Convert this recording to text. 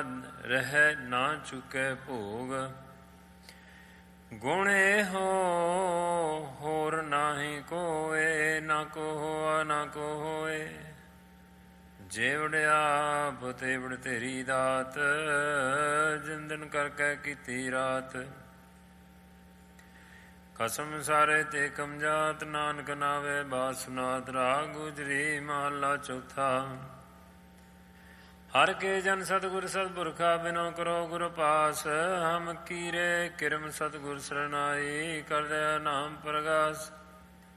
ਰਹਿ ਨਾ ਚੁਕੈ ਭੋਗ। ਗੁਣ ਇਹੋ ਹੋਰ ਨਾਹੀ ਕੋਇ, ਨਾ ਕੋ ਹੋਆ ਨਾ ਕੋ ਹੋਏ। ਜੇਵੜਿਆ ਤੇਵੜ ਤੇਰੀ ਦਾਤ, ਜਿੰਦਨ ਕਰਕੇ ਕੀਤੀ ਰਾਤ। ਕਸਮ ਸਾਰੇ ਤੇ ਕਮਜਾਤ, ਨਾਨਕ ਨਾਵੇ ਬਾਸੁਨਾਤ। ਰਾਗ ਗੁਜਰੀ ਮਹੱਲਾ ਚੌਥਾ। ਹਰ ਕੇ ਜਨ ਸਤਿਗੁਰ ਸਤਿਪੁਰਖਾ, ਬਿਨੋ ਕਰੋ ਗੁਰ ਪਾਸ। ਹਮ ਕੀਰੇ ਕਿਰਮ ਸਤਿਗੁਰ ਸਰਨਾਈ, ਕਰ ਦਇਆ ਨਾਮ ਪ੍ਰਗਾਸ।